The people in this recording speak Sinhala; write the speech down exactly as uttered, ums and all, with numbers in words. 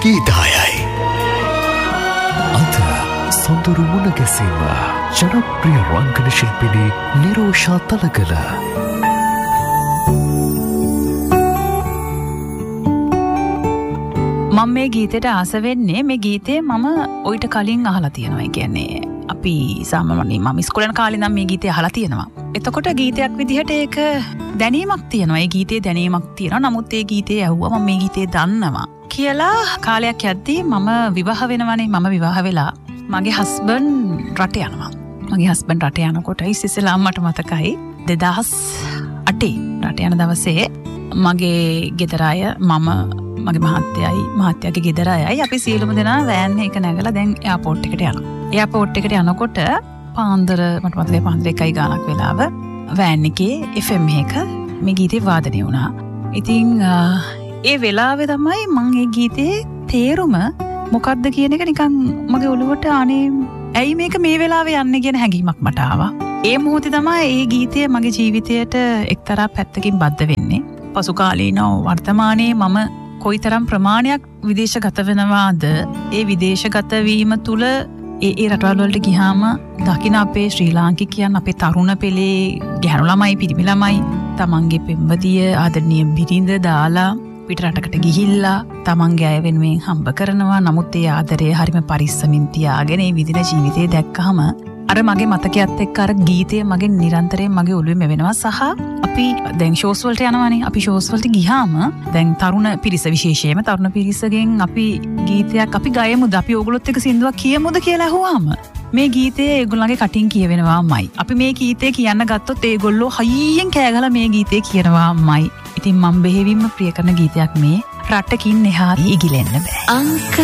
ගීතායයි. අද සොඳුරු මුණ ගැසීම ජනප්‍රිය රංගන ශිල්පිනී නිරෝෂා තලගල. මම මේ ගීතයට ආස වෙන්නේ මේ ගීතේ මම ඔයිට කලින් අහලා තියෙනවා. ඒ කියන්නේ අපි සාමාන්‍යයෙන් මම ඉස්කෝලේ කාලේ නම් මේ ගීතය අහලා තියෙනවා. එතකොට ගීතයක් විදිහට ඒක දැනීමක් තියෙනවා. ඒ ගීතේ දැනීමක් තියෙනවා. නමුත් ඒ ගීතේ ඇහුවා මම මේ ගීතේ දන්නවා කියලා කාලයක් යද්දී මම විවාහ වෙනවනේ. මම විවාහ වෙලා මගේ හස්බන්ඩ් රට යනවා. මගේ හස්බන්ඩ් රට යනකොට ඉස්සෙල්ලා මට මතකයි දෙදහස් අටේ රට යන දවසේ මගේ ගෙදර අය මම මගේ මහත්තයයි මහත්තයාගේ ගෙදර අයයි අපි සියලුම දෙනා වෑන් එක නැගලා දැන් එයාපෝට් එකට යනවා. එයාපෝට් එකට යනකොට පාන්දර මට මතකයි පාන්දර එකයි ගානක් වෙලාව වෑන් එකේ එෆ් එම් එක මේ ගීතේ වාදනය වුණා. ඉතින් ඒ වෙලාවේ තමයි මම මේ ගීතේ තේරුම මොකක්ද කියන එක නිකන් මගේ ඔළුවට අනේ ඇයි මේක මේ වෙලාවේ යන්නේ කියන හැඟීමක් මට ආවා. ඒ මොහොතේ තමයි මේ ගීතය මගේ ජීවිතයට එක්තරා පැත්තකින් බද්ධ වෙන්නේ. පසු කාලීනව වර්තමානයේ මම කොයිතරම් ප්‍රමාණයක් විදේශගත වෙනවාද ඒ විදේශගත වීම තුල ඒ ඒ රටවල් වලට ගියාම දකින්න අපේ ශ්‍රී ලාංකිකයන් අපේ තරුණ පෙළේ ගැහැණු ළමයි පිරිමි ළමයි තමන්ගේ පෙම්වතිය ආදරණීය බිරිඳ දාලා පිට රටකට ගිහිල්ලා තමන්ගේ අය වෙනුවෙන් හම්බ කරනවා. නමුත් ඒ ආදරය හරිම පරිස්සමින් තියාගෙන ඒ විදින ජීවිතේ දැක්කහම අර මගේ මතකයත් එක්ක අර ගීතය මගේ නිරන්තරයෙන් මගේ ඔළුවේ මෙවෙනවා. සහ අපි දැන් ෂෝස් වලට යනවානේ. අපි ෂෝස් වලට ගියාම දැන් තරුණ පිරිස විශේෂයෙන්ම තරුණ පිරිසගෙන් අපි ගීතයක් අපි ගයමුද අපි ඕගොල්ලොත් එක්ක සින්දුවක් කියමුද කියලා අහුවාම මේ ගීතය ඒගොල්ලන්ගේ කටින් කියවෙනවාමයි. අපි මේ ගීතේ කියන්න ගත්තොත් ඒගොල්ලෝ හයියෙන් කෑගහලා මේ ගීතේ කියනවාමයි. ඉතින් මම බෙහෙවින්ම ප්‍රිය කරන ගීතයක් මේ රටකින් එහා ඉගිලෙන්න බෑ. අංක